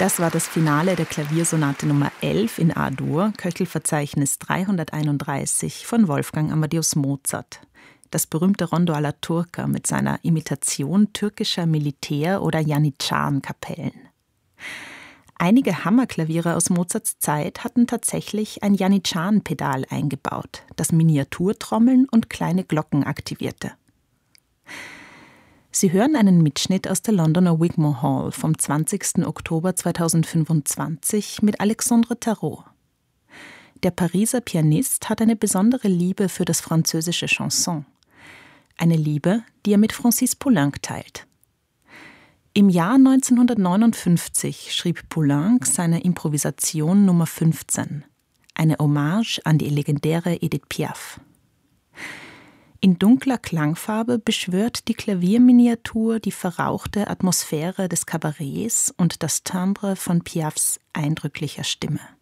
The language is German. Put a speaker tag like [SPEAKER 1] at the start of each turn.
[SPEAKER 1] Das war das Finale der Klaviersonate Nummer 11 in A-Dur, Köchelverzeichnis 331 von Wolfgang Amadeus Mozart. Das berühmte Rondo alla Turca mit seiner Imitation türkischer Militär- oder Janitscharen-Kapellen. Einige Hammerklaviere aus Mozarts Zeit hatten tatsächlich ein Janitscharen-Pedal eingebaut, das Miniaturtrommeln und kleine Glocken aktivierte. Sie hören einen Mitschnitt aus der Londoner Wigmore Hall vom 20. Oktober 2025 mit Alexandre Tarot. Der Pariser Pianist hat eine besondere Liebe für das französische Chanson. Eine Liebe, die er mit Francis Poulenc teilt. Im Jahr 1959 schrieb Poulenc seine Improvisation Nummer 15, eine Hommage an die legendäre Edith Piaf. In dunkler Klangfarbe beschwört die Klavierminiatur die verrauchte Atmosphäre des Kabarets und das Timbre von Piafs eindrücklicher Stimme.